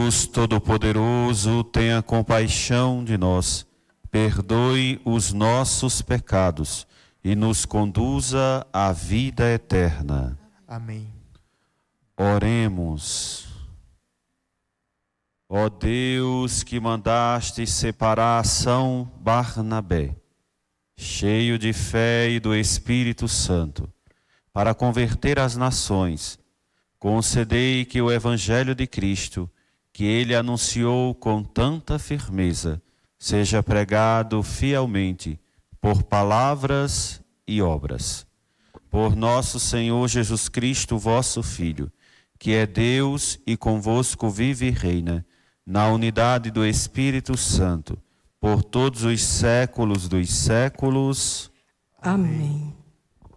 Deus Todo-Poderoso, tenha compaixão de nós, perdoe os nossos pecados e nos conduza à vida eterna. Amém. Oremos. Ó Deus, que mandaste separar São Barnabé, cheio de fé e do Espírito Santo, para converter as nações, concedei que o Evangelho de Cristo, que ele anunciou com tanta firmeza, seja pregado fielmente por palavras e obras. Por nosso Senhor Jesus Cristo, vosso Filho, que é Deus e convosco vive e reina, na unidade do Espírito Santo, por todos os séculos dos séculos. Amém.